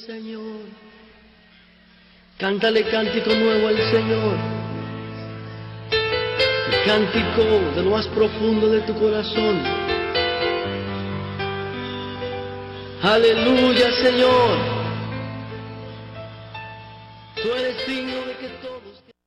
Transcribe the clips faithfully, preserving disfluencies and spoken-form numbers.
Señor, cántale cántico nuevo al Señor, el cántico de lo más profundo de tu corazón. Aleluya, Señor, tú eres digno de que todos te...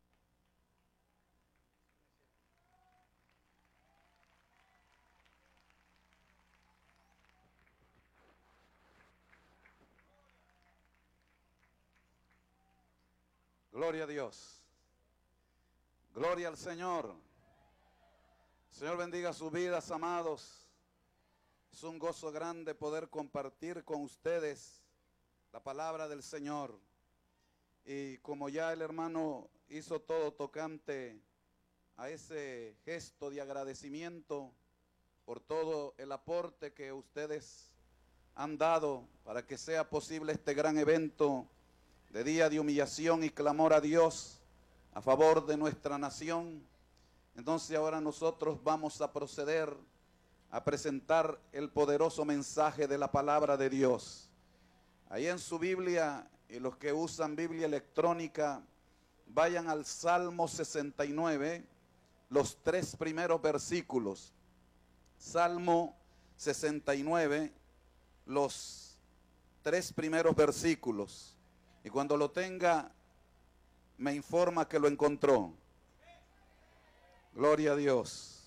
Gloria a Dios. Gloria al Señor. Señor bendiga sus vidas, amados. Es un gozo grande poder compartir con ustedes la palabra del Señor. Y como ya el hermano hizo todo tocante a ese gesto de agradecimiento por todo el aporte que ustedes han dado para que sea posible este gran evento de día de humillación y clamor a Dios a favor de nuestra nación. Entonces ahora nosotros vamos a proceder a presentar el poderoso mensaje de la palabra de Dios. Ahí en su Biblia, y los que usan Biblia electrónica, vayan al Salmo sesenta y nueve, los tres primeros versículos. Salmo sesenta y nueve, los tres primeros versículos. Y cuando lo tenga, me informa que lo encontró. Gloria a Dios.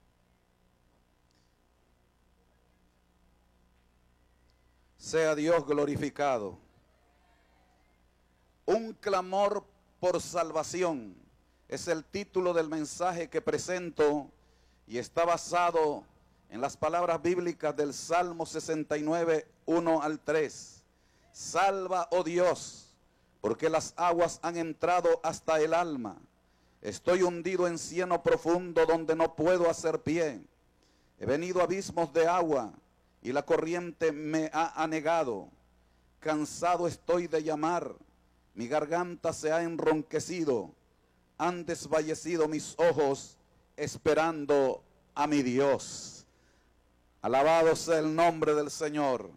Sea Dios glorificado. Un clamor por salvación es el título del mensaje que presento y está basado en las palabras bíblicas del Salmo sesenta y nueve, uno al tres. Salva, oh Dios, porque las aguas han entrado hasta el alma. Estoy hundido en cieno profundo donde no puedo hacer pie. He venido a abismos de agua y la corriente me ha anegado. Cansado estoy de llamar, mi garganta se ha enronquecido. Han desfallecido mis ojos esperando a mi Dios. Alabado sea el nombre del Señor.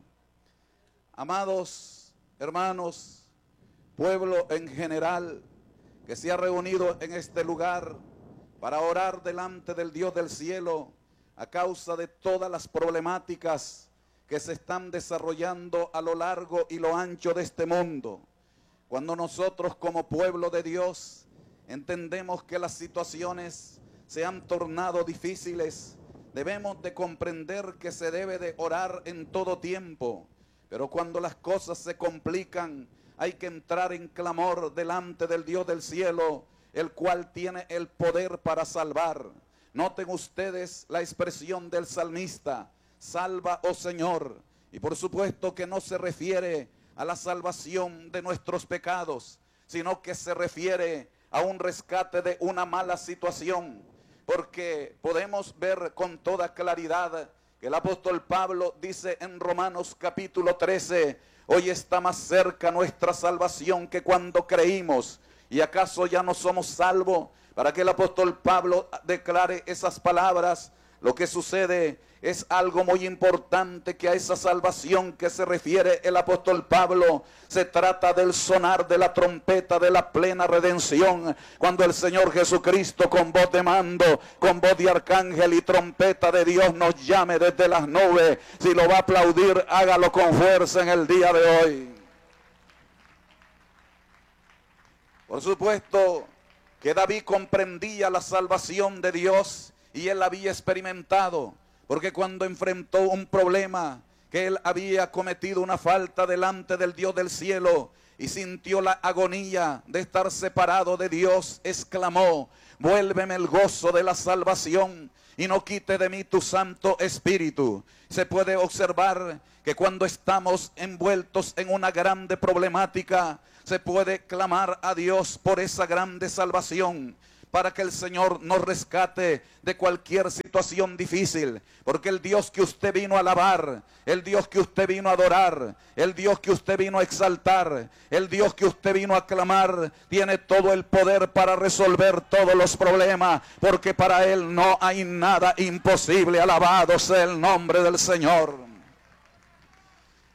Amados hermanos, pueblo en general que se ha reunido en este lugar para orar delante del Dios del cielo a causa de todas las problemáticas que se están desarrollando a lo largo y lo ancho de este mundo. Cuando nosotros como pueblo de Dios entendemos que las situaciones se han tornado difíciles, debemos de comprender que se debe de orar en todo tiempo. Pero cuando las cosas se complican, hay que entrar en clamor delante del Dios del cielo, el cual tiene el poder para salvar. Noten ustedes la expresión del salmista, salva, oh Señor. Y por supuesto que no se refiere a la salvación de nuestros pecados, sino que se refiere a un rescate de una mala situación. Porque podemos ver con toda claridad que el apóstol Pablo dice en Romanos capítulo trece, hoy está más cerca nuestra salvación que cuando creímos. ¿Y acaso ya no somos salvos? Para que el apóstol Pablo declare esas palabras, lo que sucede es algo muy importante, que a esa salvación que se refiere el apóstol Pablo, se trata del sonar de la trompeta de la plena redención, cuando el Señor Jesucristo con voz de mando, con voz de arcángel y trompeta de Dios nos llame desde las nubes. Si lo va a aplaudir, hágalo con fuerza en el día de hoy. Por supuesto que David comprendía la salvación de Dios y él la había experimentado. Porque cuando enfrentó un problema, que él había cometido una falta delante del Dios del cielo y sintió la agonía de estar separado de Dios, exclamó, vuélveme el gozo de la salvación y no quite de mí tu Santo Espíritu. Se puede observar que cuando estamos envueltos en una grande problemática, se puede clamar a Dios por esa grande salvación, para que el Señor nos rescate de cualquier situación difícil. Porque el Dios que usted vino a alabar, el Dios que usted vino a adorar, el Dios que usted vino a exaltar, el Dios que usted vino a clamar, tiene todo el poder para resolver todos los problemas. Porque para Él no hay nada imposible. Alabado sea el nombre del Señor.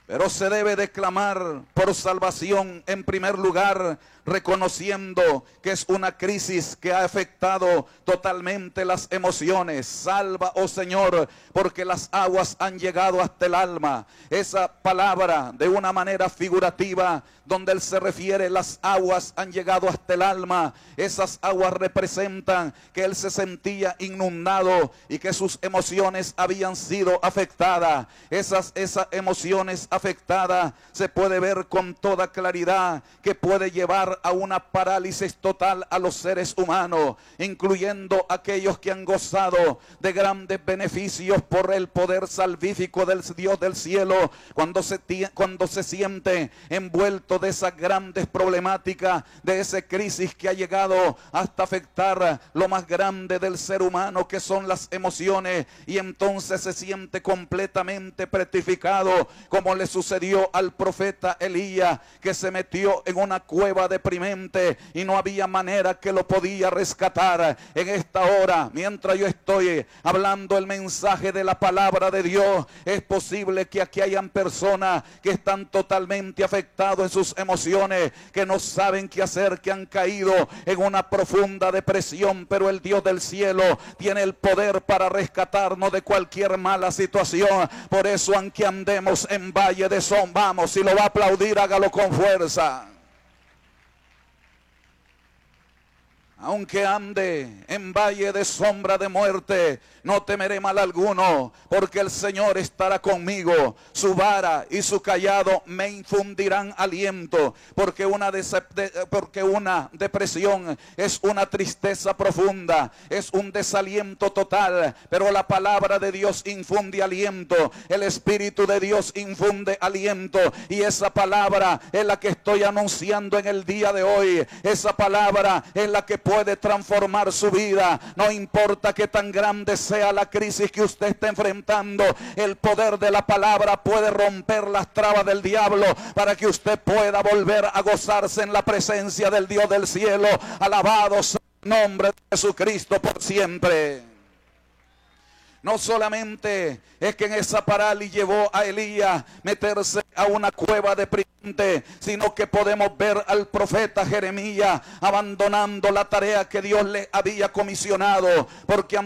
Pero se debe de clamar por salvación en primer lugar, reconociendo que es una crisis que ha afectado totalmente las emociones. Salva, oh Señor, porque las aguas han llegado hasta el alma. Esa palabra de una manera figurativa, donde él se refiere, las aguas han llegado hasta el alma. Esas aguas representan que él se sentía inundado y que sus emociones habían sido afectadas. Esas, esas emociones afectadas se puede ver con toda claridad que puede llevar a una parálisis total a los seres humanos, incluyendo aquellos que han gozado de grandes beneficios por el poder salvífico del Dios del cielo, cuando se, cuando se siente envuelto de esas grandes problemáticas, de esa crisis que ha llegado hasta afectar lo más grande del ser humano, que son las emociones, y entonces se siente completamente petrificado, como le sucedió al profeta Elías, que se metió en una cueva deprimente y no había manera que lo podía rescatar. En esta hora, mientras yo estoy hablando el mensaje de la palabra de Dios, es posible que aquí hayan personas que están totalmente afectados en sus emociones, que no saben qué hacer, que han caído en una profunda depresión, pero el Dios del cielo tiene el poder para rescatarnos de cualquier mala situación. Por eso, aunque andemos en valle de sombra, vamos, si lo va a aplaudir, hágalo con fuerza. Aunque ande en valle de sombra de muerte, no temeré mal alguno, porque el Señor estará conmigo. Su vara y su cayado me infundirán aliento, porque una, de, porque una depresión es una tristeza profunda, es un desaliento total, pero la palabra de Dios infunde aliento, el Espíritu de Dios infunde aliento, y esa palabra es la que estoy anunciando en el día de hoy. Esa palabra es la que puede transformar su vida. No importa que tan grande sea la crisis que usted está enfrentando, el poder de la palabra puede romper las trabas del diablo para que usted pueda volver a gozarse en la presencia del Dios del cielo. Alabado sea el nombre de Jesucristo por siempre. No solamente es que en esa parálisis llevó a Elías meterse a una cueva deprimente, sino que podemos ver al profeta Jeremías abandonando la tarea que Dios le había comisionado, porque